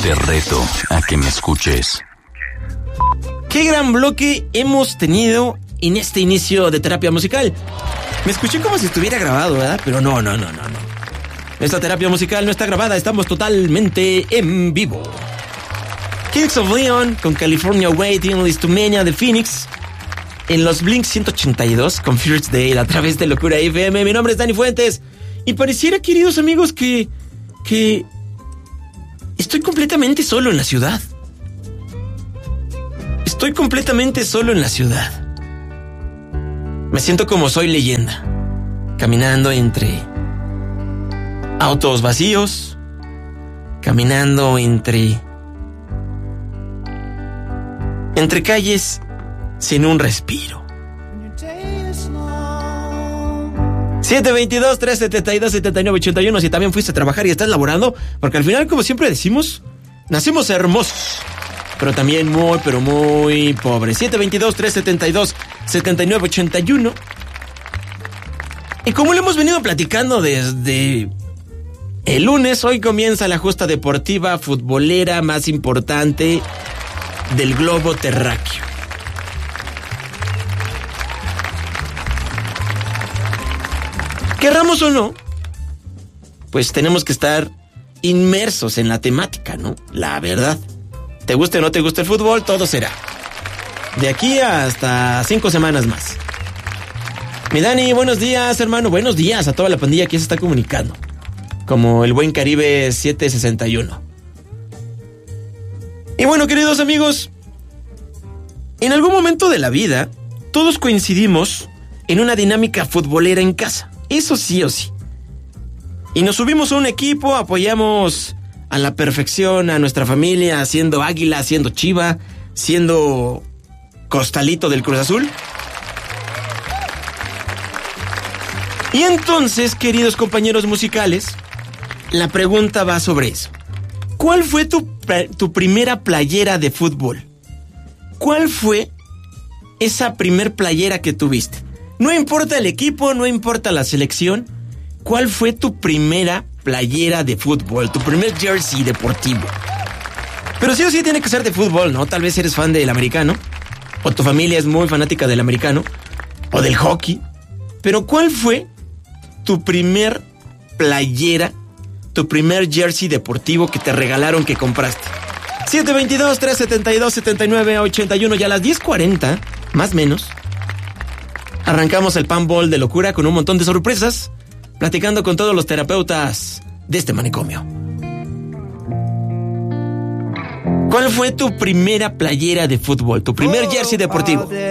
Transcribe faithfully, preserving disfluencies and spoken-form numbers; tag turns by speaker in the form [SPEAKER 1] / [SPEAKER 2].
[SPEAKER 1] Te reto a que me escuches.
[SPEAKER 2] Qué gran bloque hemos tenido en este inicio de terapia musical. Me escuché como si estuviera grabado, ¿verdad? Pero no, no, no, no, no. Esta terapia musical no está grabada, estamos totalmente en vivo. Kings of Leon con California Waiting, Listomania de Phoenix. En los Blink ciento ochenta y dos con First Day a través de Locura F M. Mi nombre es Dani Fuentes. Y pareciera, queridos amigos, que... que... estoy completamente solo en la ciudad. Estoy completamente solo en la ciudad. Me siento como Soy Leyenda, caminando entre autos vacíos, caminando entre entre calles sin un respiro. siete veintidós, trescientos setenta y dos, setenta y nueve ochenta y uno. Si también fuiste a trabajar y estás laborando, porque al final, como siempre decimos, nacimos hermosos, pero también muy, pero muy pobres. siete veintidós, trescientos setenta y dos, setenta y nueve ochenta y uno. Y como lo hemos venido platicando desde el lunes, hoy comienza la justa deportiva futbolera más importante del globo terráqueo. Querramos o no, pues tenemos que estar inmersos en la temática, ¿no? La verdad. Te guste o no te guste el fútbol, todo será. De aquí hasta cinco semanas más. Mi Dani, buenos días, hermano. Buenos días a toda la pandilla que se está comunicando. Como el buen Caribe siete sesenta y uno. Y bueno, queridos amigos, en algún momento de la vida, todos coincidimos en una dinámica futbolera en casa. Eso sí o sí. Y nos subimos a un equipo, apoyamos a la perfección a nuestra familia, siendo Águila, siendo Chiva, siendo Costalito del Cruz Azul. Y entonces, queridos compañeros musicales, la pregunta va sobre eso. ¿Cuál fue tu, tu primera playera de fútbol? ¿Cuál fue esa primer playera que tuviste? No importa el equipo, no importa la selección. ¿Cuál fue tu primera playera de fútbol? Tu primer jersey deportivo. Pero sí o sí tiene que ser de fútbol, ¿no? Tal vez eres fan del americano, o tu familia es muy fanática del americano, o del hockey. Pero ¿cuál fue tu primer playera, tu primer jersey deportivo que te regalaron, que compraste? siete veintidós, trescientos setenta y dos, setenta y nueve ochenta y uno. Y a las diez cuarenta, más o menos, arrancamos el Panball de locura con un montón de sorpresas, platicando con todos los terapeutas de este manicomio. ¿Cuál fue tu primera playera de fútbol, tu primer jersey deportivo?